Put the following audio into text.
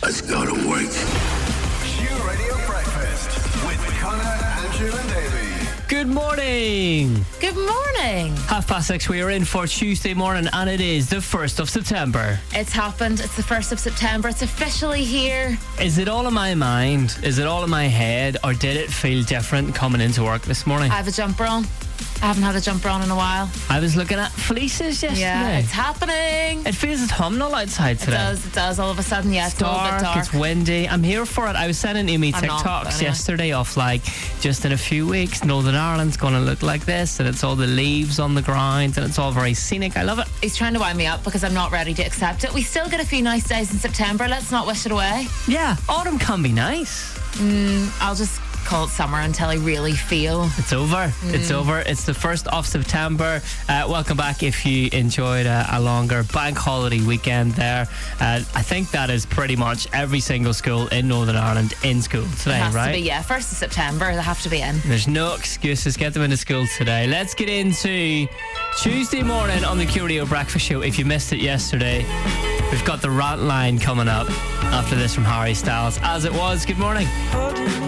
Let's go to work. Q Radio Breakfast with Connor, Andrew and Davey. Good morning. Good morning. 6:30, we are in for Tuesday morning, and it is the 1st of September. It's happened. It's the 1st of September. It's officially here. Is it all in my mind? Is it all in my head? Or did it feel different coming into work this morning? I have a jumper on. I haven't had a jumper on in a while. I was looking at fleeces yesterday. Yeah, it's happening. It feels autumnal outside today. It does. All of a sudden, yeah, it's It's all a bit dark. It's windy. I'm here for it. I was sending Amy I'm not, TikToks but anyway. yesterday off like, just in a few weeks, Northern Ireland's going to look like this, and it's all the leaves on the ground, and it's all very scenic. I love it. He's trying to wind me up because I'm not ready to accept it. We still get a few nice days in September. Let's not wish it away. Yeah, autumn can be nice. I'll just call it summer until I really feel. It's over. It's over. It's the 1st of September. Welcome back if you enjoyed a longer bank holiday weekend there. I think that is pretty much every single school in Northern Ireland in school today, It has right? to be, yeah. 1st of September, they have to be in. There's no excuses. Get them into school today. Let's get into Tuesday morning on the Q Radio Breakfast Show. If you missed it yesterday, we've got the rant line coming up after this from Harry Styles. As it was, good morning.